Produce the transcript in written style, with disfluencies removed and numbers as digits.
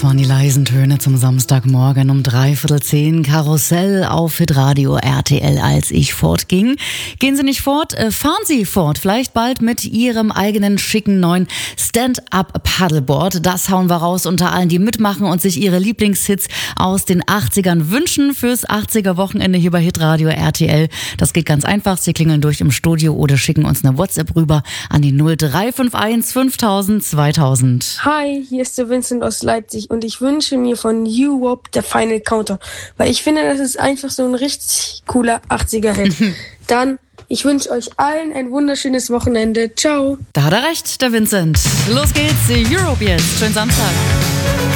Das waren die leisen Töne zum Samstagmorgen um 9:45. Karussell auf Hitradio RTL, als ich fortging. Gehen Sie nicht fort, fahren Sie fort. Vielleicht bald mit Ihrem eigenen schicken neuen Stand-Up-Paddleboard. Das hauen wir raus unter allen, die mitmachen und sich ihre Lieblingshits aus den 80ern wünschen fürs 80er-Wochenende hier bei Hitradio RTL. Das geht ganz einfach. Sie klingeln durch im Studio oder schicken uns eine WhatsApp rüber an die 0351 5000 2000. Hi, hier ist der Vincent aus Leipzig und ich wünsche mir von U-Wop der Final Countdown, weil ich finde, das ist einfach so ein richtig cooler 80er-Hit. Dann, ich wünsche euch allen ein wunderschönes Wochenende. Ciao. Da hat er recht, der Vincent. Los geht's, Europe jetzt. Schönen Samstag.